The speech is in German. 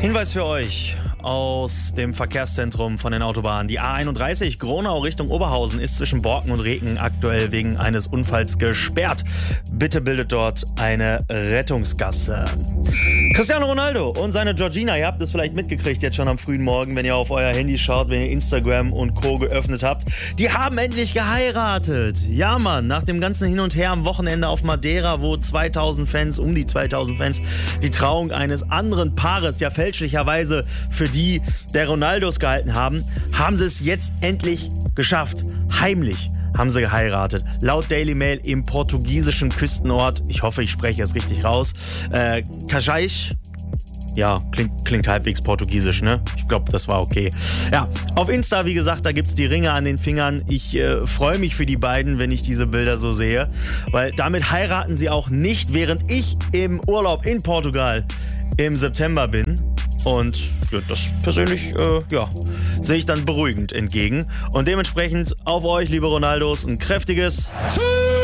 Hinweis für euch aus dem Verkehrszentrum von den Autobahnen. Die A31 Gronau Richtung Oberhausen ist zwischen Borken und Reken aktuell wegen eines Unfalls gesperrt. Bitte bildet dort eine Rettungsgasse. Cristiano Ronaldo und seine Georgina, ihr habt es vielleicht mitgekriegt jetzt schon am frühen Morgen, wenn ihr auf euer Handy schaut, wenn ihr Instagram und Co. geöffnet habt. Die haben endlich geheiratet. Ja Mann, nach dem ganzen Hin und Her am Wochenende auf Madeira, wo 2000 Fans, um die 2000 Fans, die Trauung eines anderen Paares ja fälschlicherweise für die der Ronaldos gehalten haben, haben sie es jetzt endlich geschafft. Heimlich haben sie geheiratet. Laut Daily Mail im portugiesischen Küstenort, ich hoffe, ich spreche es richtig raus, Cascais. Ja, klingt halbwegs portugiesisch, ne? Ich glaube, das war okay. Ja, auf Insta, wie gesagt, da gibt's die Ringe an den Fingern. Ich freue mich für die beiden, wenn ich diese Bilder so sehe, weil damit heiraten sie auch nicht, während ich im Urlaub in Portugal im September bin. Und ja, das persönlich sehe ich dann beruhigend entgegen. Und dementsprechend auf euch, liebe Ronaldos, ein kräftiges